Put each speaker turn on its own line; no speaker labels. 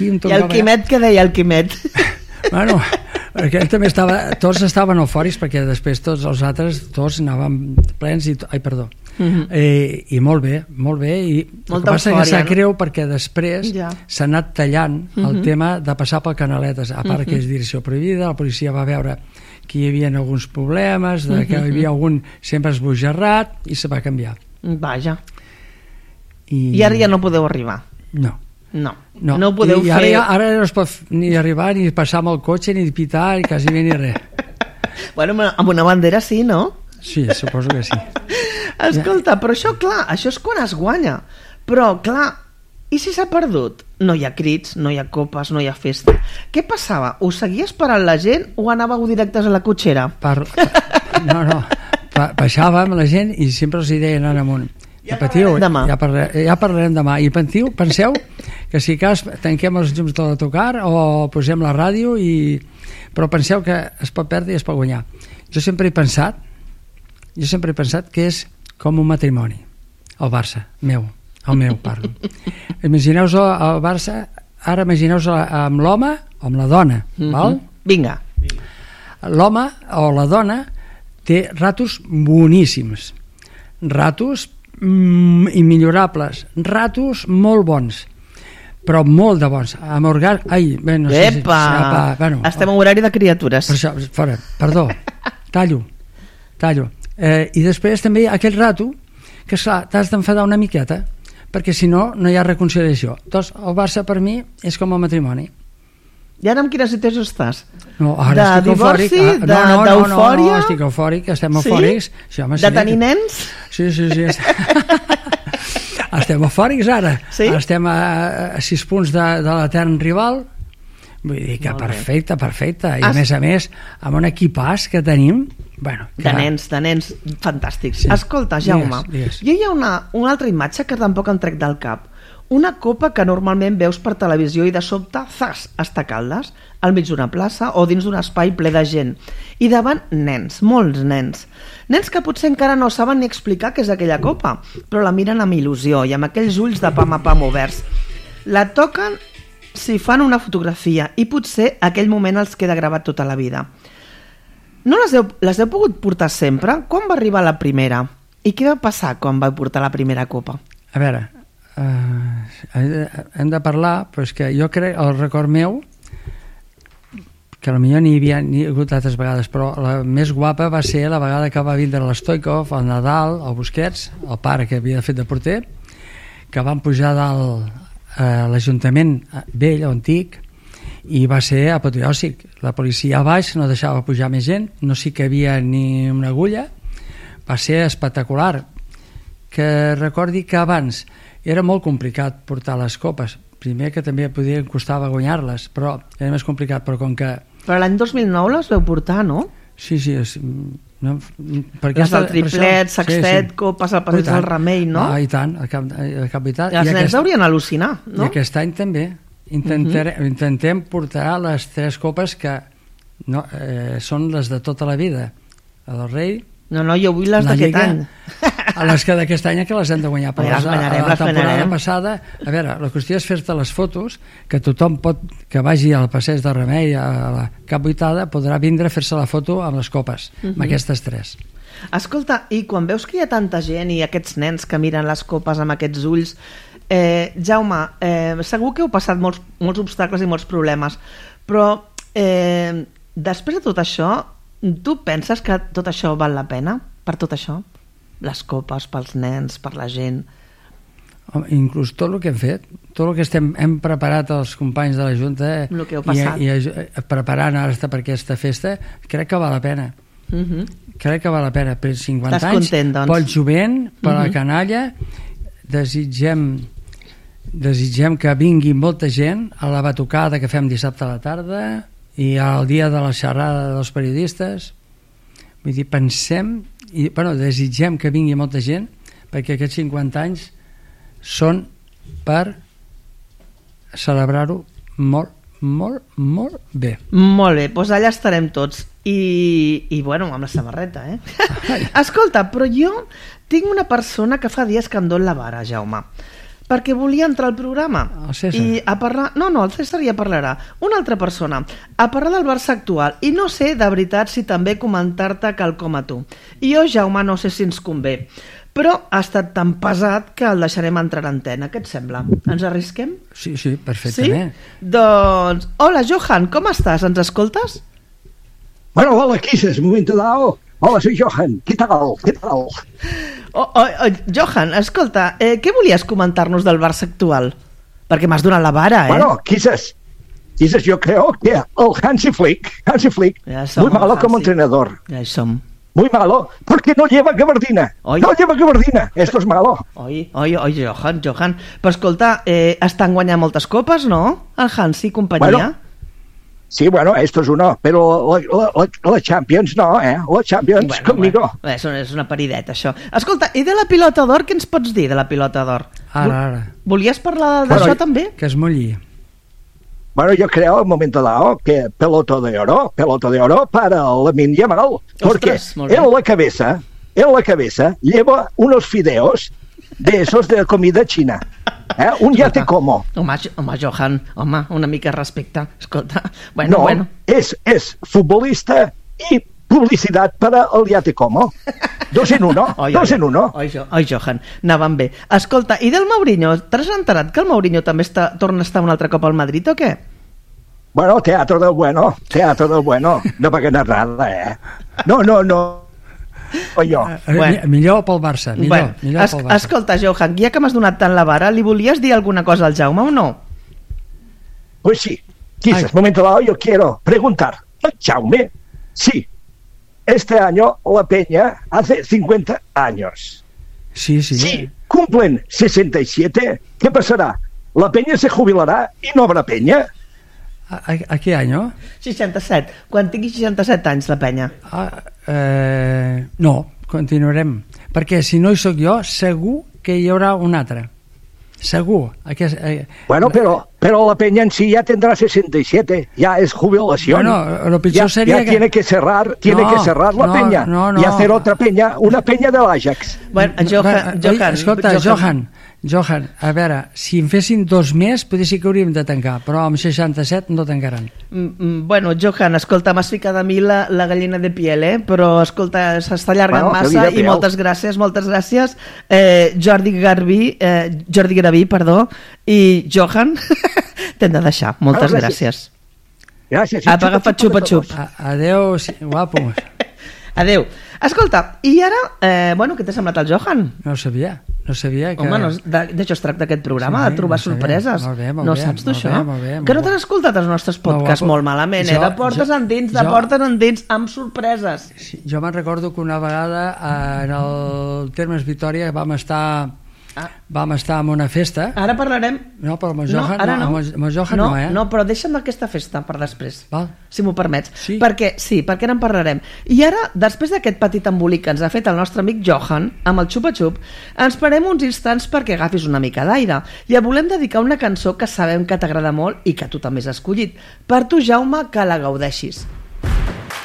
aquí em
I
tocava...
el Quimet, què deia el Quimet?
Bueno, perquè ell també estava... Tots estaven eufòrics perquè després tots els altres, tots anàvem plens i... Ai, perdó. I molt bé, i el que passa que sap greu perquè després s'ha anat tallant el tema de passar pel Canaletes, a part que és direcció prohibida, la policia va veure que hi havia alguns problemes, que hi havia algun sempre esbojarrat i se va canviar.
Vaja. I ara ja no podeu arribar? No podeu fer...
Ara no es pot ni arribar ni passar amb el cotxe ni pitar ni quasi bé ni res.
Bueno, amb una bandera sí, no?
Sí, suposo que sí.
Escolta, però això, clar, això és quan es guanya. Però, clar, i si s'ha perdut? No hi ha crits, no hi ha copes, no hi ha festa. Què passava? Us seguia esperant la gent o anàveu directes a la cotxera?
No. Baixàvem la gent i sempre els deien anant amunt. Ja parlarem demà. I penseu que si cas tanquem els llums de l'autocar o posem la ràdio, però penseu que es pot perdre i es pot guanyar. Jo sempre he pensat que és com un matrimoni, el Barça, el meu parlo. Imagineu-vos el Barça, ara imagineu-vos amb l'home o amb la dona, val?
Vinga.
L'home o la dona té ratos boníssims, ratos immillorables, ratos molt bons, però molt de bons.
Estem en horari de criatures.
Per això, fora, perdó, tallo. I després també aquell rato que, esclar, t'has d'enfadar una miqueta perquè si no, no hi ha reconciliació. Doncs el Barça per mi és com el matrimoni.
I ara amb quina situació estàs?
No, ara estic eufòric.
D'eufòria?
No, estic eufòric, estem eufòrics.
Sí? De tenir nens?
Sí. Estem eufòrics ara.
Sí?
Estem a 6 punts de l'etern rival. Vull dir que perfecte. I a més, amb un equipàs que tenim... De nens, fantàstics. Escolta, Jaume, hi ha una altra imatge que tampoc em trec del cap. Una copa que normalment veus per televisió i de sobte, està a Caldes, al mig d'una plaça o dins d'un espai ple de gent. I davant nens, molts nens. Nens que potser encara no saben ni explicar què és aquella copa, però la miren amb il·lusió i amb aquells ulls de pam a pam oberts. La toquen, s'hi fan una fotografia i potser aquell moment els queda gravat tota la vida. No les heu pogut portar sempre? Quan va arribar la primera? I què va passar quan va portar la primera copa? A veure, hem de parlar, però és que jo crec, el record meu, que potser n'hi havia hagut altres vegades, però la més guapa va ser la vegada que va vindre l'Stoikov, el Nadal, el Busquets, el pare que havia fet de porter, que van pujar dalt a l'Ajuntament vell o antic, i va ser apoteòsic. La policia a baix no deixava pujar més gent, no s'hi cabia ni una agulla, va ser espectacular. Que recordi que abans era molt complicat portar les copes, primer que també costava guanyar-les, però era més complicat, però com que...
Però l'any 2009 les veu portar, no?
Sí, no,
les del triplet, sextet, copes al passeig del Remei, no?
I tant, al capital.
I els nens haurien al·lucinar, no?
I aquest any també intentem portar les 3 copes que són les de tota la vida, la del Rei,
no, jo vull les d'aquest any,
a les que d'aquest any que les hem de guanyar, però la temporada passada, a veure, la qüestió és fer-te les fotos, que tothom que vagi al passeig del Remei, a la Cap Buitada, podrà vindre a fer-se la foto amb les copes, amb aquestes 3.
Escolta, i quan veus que hi ha tanta gent i aquests nens que miren les copes amb aquests ulls, Jaume, segur que heu passat molts obstacles i molts problemes, però després de tot això, tu penses que tot això val la pena? Per tot això? Les copes, pels nens, per la gent?
Inclús tot el que hem fet, tot el que hem preparat els companys de la Junta i preparant ara per aquesta festa, crec que val la pena. Crec que val la pena. Per 50
Estàs
anys,
content, doncs?
pel jovent, per la canalla, desitgem que vingui molta gent a la batucada que fem dissabte a la tarda i al dia de la xerrada dels periodistes. Vull dir, desitgem que vingui molta gent perquè aquests 50 anys són per celebrar-ho molt, molt, molt bé.
Molt bé, doncs allà estarem tots i bueno, amb la samarreta, Escolta, però jo tinc una persona que fa dies que em dona la vara, Jaume, perquè volia entrar al programa.
El César.
I a parlar... No, el César ja parlarà. Una altra persona. A parlar del Barça actual. I no sé, de veritat, si també comentar-te quelcom a tu. I jo, Jaume, no sé si ens convé. Però ha estat tan pesat que el deixarem entrar a antena. Què et sembla? Ens arrisquem?
Sí, perfectament.
Sí? Doncs, hola, Johan, com estàs? Ens escoltes?
Bueno, hola, Quises, un momento dado. Hola, soy Johan. ¿Qué tal?
Johan, escolta, què volies comentar-nos del Barça actual? Perquè m'has donat la vara,
Bueno, Quises, yo creo que el Hansi Flick, muy malo como entrenador.
Ja hi som.
Muy malo, porque no lleva gabardina. No lleva gabardina, esto es malo.
Johan. Però escolta, estan guanyant moltes copes, no? El Hansi i companyia.
Bueno, sí, bueno, esto es uno, pero la Champions no, La Champions conmigo.
És una parideta, això. Escolta, i de la pilota d'or, què ens pots dir de la pilota d'or?
Ara.
Volies parlar d'això també?
Que es mulli.
Bueno, yo creo, un momento dado, que pelota de oro para Lamine Yamal, porque en la cabeza lleva unos fideos de esos de comida china. Un ya te como.
Home, Johan, una mica de respecte. Escolta,
bueno. Es futbolista y publicidad para el ya te como. Dos en uno.
Oi, Johan, anàvem bé. Escolta, i del Mourinho, t'has enterat que el Mourinho també torna a estar un altre cop al Madrid o què?
Bueno, teatro del bueno. No va ganar nada, No.
Millor pel Barça. Millor pel Barça.
Escolta, Johan, ja que m'has donat tant la vara, li volies dir alguna cosa al Jaume o no?
Pues sí. Quizás, momento dado, yo quiero preguntar al Jaume si este año la Peña hace 50 años.
Sí.
Si cumplen 67, ¿qué pasará? ¿La Peña se jubilará y no habrá Peña?
¿A qué año?
67. Quan tingui 67 anys, la Penya.
No, continuarem. Perquè si no hi soc jo, segur que hi haurà un altre. Segur.
Bueno, pero la Peña en sí ya tendrá 67. Ya es jubilación.
Bueno, lo pitjor sería
que... tiene que cerrar la Peña. Y hacer otra Peña, una Peña del Ajax.
Bueno,
Johan, a veure, si en fessin 2 més, potser sí que hauríem de tancar, però amb 67 no tancaran.
Bueno, Johan, escolta, m'has ficat a mi la gallina de piel, però escolta, s'està allargant massa i moltes gràcies. Jordi Garbí, i Johan, t'hem de deixar. Moltes gràcies.
Gràcies.
Apa, agafa't xupa-xup.
Adéu, guapo.
Adéu. Escolta, i ara, què t'ha semblat el Johan?
No sabia que...
Home, d'això es tracta aquest programa, de trobar sorpreses. No saps tu això? Que no t'has escoltat els nostres podcasts molt malament, de portes endins, amb sorpreses.
Jo me'n recordo que una vegada en el Termes Vitòria vam estar en una festa.
Ara parlarem...
No, però amb el Johan no.
No, però deixa'm aquesta festa per després, si m'ho permets.
Sí?
Perquè n'en parlarem. I ara, després d'aquest petit embolic que ens ha fet el nostre amic Johan, amb el xupa-xup, ens parem uns instants perquè agafis una mica d'aire. I et volem dedicar una cançó que sabem que t'agrada molt i que tu també has escollit. Per tu, Jaume, que la gaudeixis.